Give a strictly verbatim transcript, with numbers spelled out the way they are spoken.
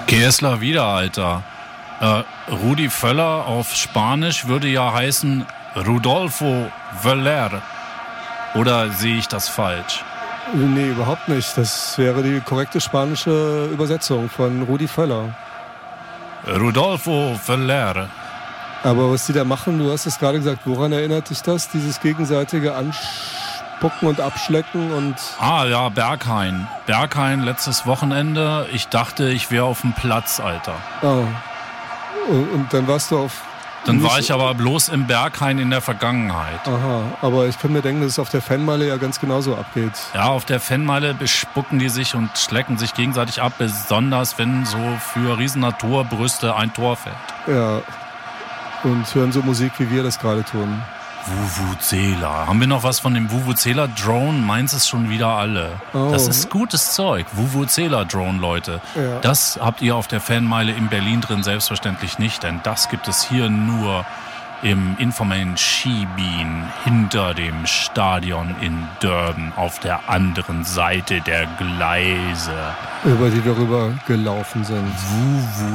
Gessler wieder, Alter. Äh, Rudi Völler auf Spanisch würde ja heißen Rodolfo Völler. Oder sehe ich das falsch? Nee, überhaupt nicht. Das wäre die korrekte spanische Übersetzung von Rudi Völler. Rodolfo Völler. Aber was die da machen, du hast es gerade gesagt, woran erinnert dich das? Dieses gegenseitige Anspucken und Abschlecken und... Ah ja, Berghain. Berghain letztes Wochenende. Ich dachte, ich wäre auf dem Platz, Alter. Oh. Und dann warst du auf... Dann war ich aber bloß im Berghain in der Vergangenheit. Aha, aber ich kann mir denken, dass es auf der Fanmeile ja ganz genauso abgeht. Ja, auf der Fanmeile bespucken die sich und schlecken sich gegenseitig ab, besonders wenn so für Riesennaturbrüste ein Tor fällt. Ja, und hören so Musik, wie wir das gerade tun. Vuvuzela. Haben wir noch was von dem Vuvuzela-Drone? Meins ist schon wieder alle. Oh. Das ist gutes Zeug. Vuvuzela-Drone, Leute. Ja. Das habt ihr auf der Fanmeile in Berlin drin selbstverständlich nicht, denn das gibt es hier nur im Information Schiebin hinter dem Stadion in Durban auf der anderen Seite der Gleise. Über die wir rüber gelaufen sind. Vuvu